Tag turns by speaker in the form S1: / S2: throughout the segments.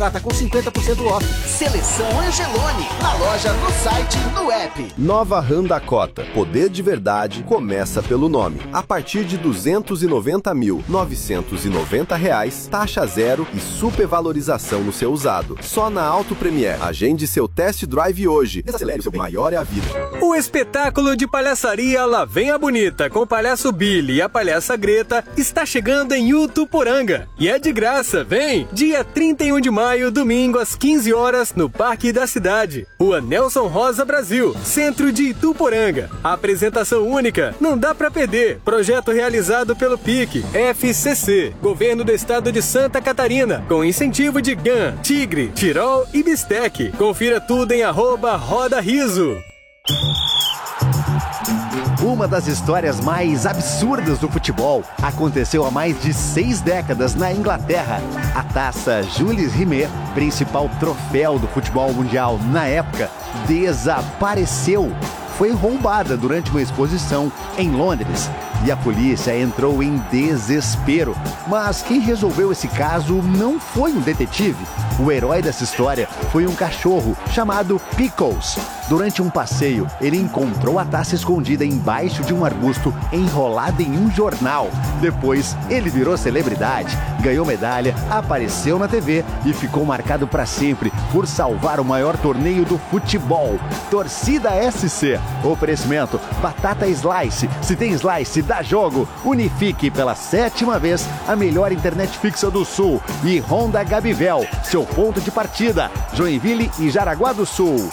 S1: Tá com 50% off. Seleção Angeloni. Na loja, no site, no app.
S2: Nova Honda Cota. Poder de verdade começa pelo nome. A partir de R$ 290.990, taxa zero e supervalorização no seu usado. Só na Auto Premier. Agende seu test drive hoje. Desacelere o seu maior é a vida.
S3: O espetáculo de palhaçaria Lá Vem a Bonita com o palhaço Billy e a palhaça Greta está chegando em Utuporanga. E é de graça, vem! Dia 31 de maio, domingo às 15 horas, no Parque da Cidade. Rua Nelson Rosa, Brasil, centro de Ituporanga. A apresentação única, não dá pra perder. Projeto realizado pelo PIC, FCC, Governo do Estado de Santa Catarina, com incentivo de GAN, Tigre, Tirol e Bistec. Confira tudo em @RodaRiso.
S4: Uma das histórias mais absurdas do futebol aconteceu há mais de 6 décadas na Inglaterra. A taça Jules Rimet, principal troféu do futebol mundial na época, desapareceu. Foi roubada durante uma exposição em Londres e a polícia entrou em desespero. Mas quem resolveu esse caso não foi um detetive. O herói dessa história foi um cachorro chamado Pickles. Durante um passeio, ele encontrou a taça escondida embaixo de um arbusto enrolada em um jornal. Depois, ele virou celebridade, ganhou medalha, apareceu na TV e ficou marcado para sempre por salvar o maior torneio do futebol. Torcida SC. Oferecimento Batata Slice. Se tem Slice, dá jogo. Unifique pela 7ª vez a melhor internet fixa do Sul. E Honda Gabivel, seu ponto de partida. Joinville e Jaraguá do Sul.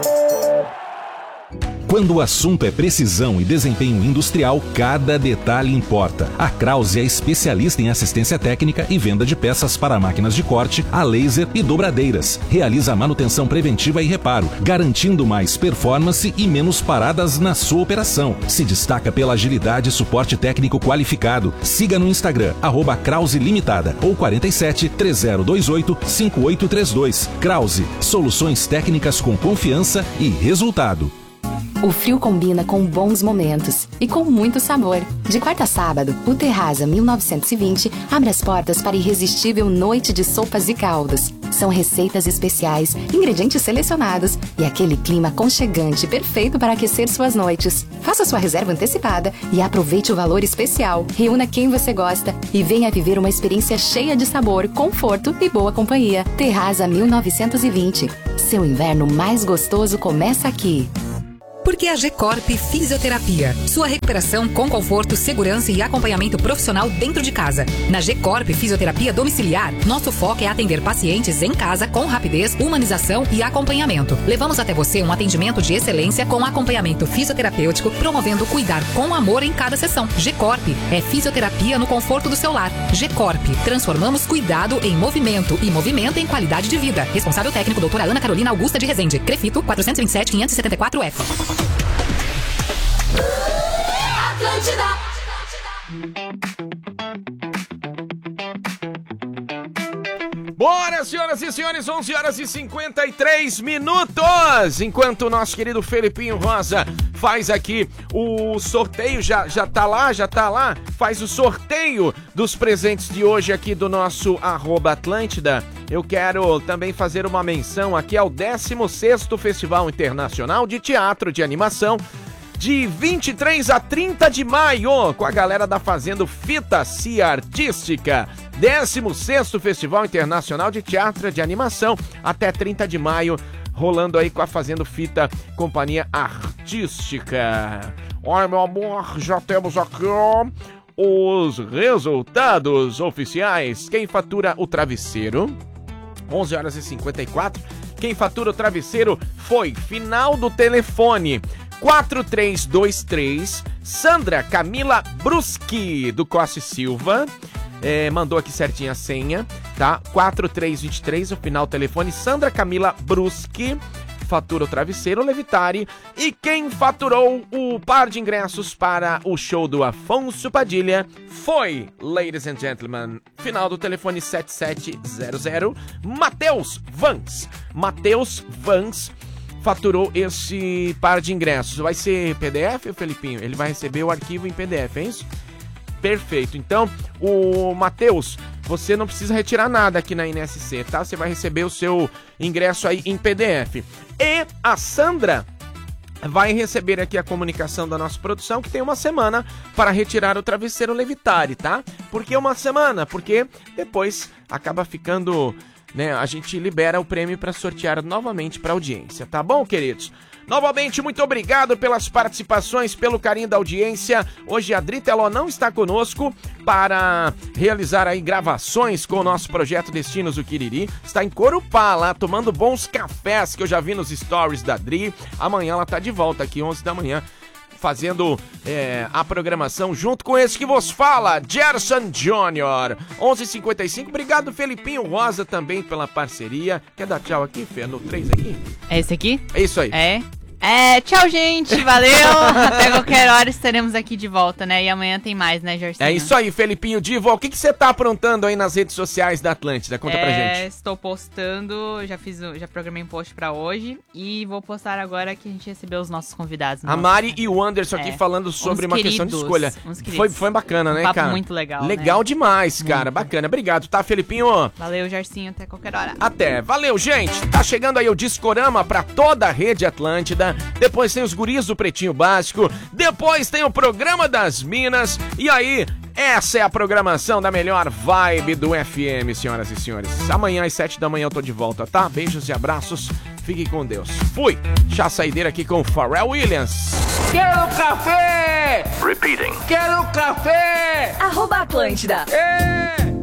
S5: Quando o assunto é precisão e desempenho industrial, cada detalhe importa. A Krause é especialista em assistência técnica e venda de peças para máquinas de corte, a laser e dobradeiras. Realiza manutenção preventiva e reparo, garantindo mais performance e menos paradas na sua operação. Se destaca pela agilidade e suporte técnico qualificado. Siga no Instagram, @Krause Limitada ou 47 3028 5832. Krause, soluções técnicas com confiança e resultado.
S6: O frio combina com bons momentos e com muito sabor. De quarta a sábado, o Terraza 1920 abre as portas para a irresistível noite de sopas e caldos. São receitas especiais, ingredientes selecionados e aquele clima aconchegante perfeito para aquecer suas noites. Faça sua reserva antecipada e aproveite o valor especial. Reúna quem você gosta e venha viver uma experiência cheia de sabor, conforto e boa companhia. Terraza 1920. Seu inverno mais gostoso começa aqui.
S7: Porque a G-Corp Fisioterapia. Sua recuperação com conforto, segurança e acompanhamento profissional dentro de casa. Na G-Corp Fisioterapia Domiciliar, nosso foco é atender pacientes em casa com rapidez, humanização e acompanhamento. Levamos até você um atendimento de excelência com acompanhamento fisioterapêutico, promovendo cuidar com amor em cada sessão. G-Corp é fisioterapia no conforto do seu lar. G-Corp, transformamos cuidado em movimento e movimento em qualidade de vida. Responsável técnico, doutora Ana Carolina Augusta de Rezende. Crefito 427-574F.
S8: Atlântida.
S9: Bora, senhoras e senhores, 11h53. Enquanto o nosso querido Felipinho Rosa faz aqui o sorteio, já tá lá, faz o sorteio dos presentes de hoje aqui do nosso @Atlântida. Eu quero também fazer uma menção aqui ao 16º Festival Internacional de Teatro de Animação, de 23 a 30 de maio, com a galera da Fazendo Fita Cia Artística. 16º Festival Internacional de Teatro de Animação, até 30 de maio, rolando aí com a Fazendo Fita Companhia Artística. Olha, meu amor, já temos aqui os resultados oficiais. Quem fatura o travesseiro? 11h54. Quem fatura o travesseiro foi final do telefone 4323, Sandra Camila Bruschi, do Costa Silva. Mandou aqui certinho a senha, tá? 4323, o final do telefone, Sandra Camila Bruschi. Fatura o travesseiro Levitari. E quem faturou o par de ingressos para o show do Afonso Padilha foi, ladies and gentlemen, final do telefone 7700, Matheus Vans. Matheus Vans faturou esse par de ingressos. Vai ser PDF, Felipinho? Ele vai receber o arquivo em PDF, é isso? Perfeito. Então, o Matheus você não precisa retirar nada aqui na NSC, tá? Você vai receber o seu ingresso aí em PDF. E a Sandra vai receber aqui a comunicação da nossa produção que tem uma semana para retirar o travesseiro Levitare, tá? Por que uma semana? Porque depois acaba ficando, né, a gente libera o prêmio para sortear novamente para audiência, tá bom, queridos? Novamente, muito obrigado pelas participações, pelo carinho da audiência. Hoje a Dri Teló não está conosco para realizar aí gravações com o nosso projeto Destinos do Quiriri. Está em Corupá, lá, tomando bons cafés, que eu já vi nos stories da Dri. Amanhã ela está de volta aqui, 11 da manhã, fazendo a programação junto com esse que vos fala, Gerson Júnior. 11h55, obrigado Felipinho Rosa também pela parceria. Quer dar tchau aqui, Fê? No 3 aqui?
S8: É esse aqui?
S9: É isso aí.
S8: Tchau, gente, valeu. Até qualquer hora estaremos aqui de volta, né? E amanhã tem mais, né, Jorcinho?
S9: É isso aí, Felipinho Divo. O que você tá aprontando aí nas redes sociais da Atlântida? Conta pra gente.
S8: Estou postando, já programei um post pra hoje e vou postar agora que a gente recebeu os nossos convidados.
S9: A Mari e o Anderson aqui falando sobre uma questão de escolha. Foi bacana, né,
S8: papo
S9: cara?
S8: Muito legal,
S9: Legal,
S8: né?
S9: demais, cara. Bacana. Obrigado, tá, Felipinho?
S8: Valeu, Jorcinho. Até qualquer hora.
S9: Até. Valeu, gente. Tá chegando aí o Discorama pra toda a rede Atlântida. Depois tem os guris do Pretinho Básico. Depois tem o Programa das Minas. E aí, essa é a programação da melhor vibe do FM, senhoras e senhores. Amanhã às 7 da manhã eu tô de volta, tá? Beijos e abraços. Fiquem com Deus. Fui. Já saideira aqui com o Pharrell Williams.
S10: Quero café!
S11: Repeating.
S10: Quero café!
S12: @Atlântida.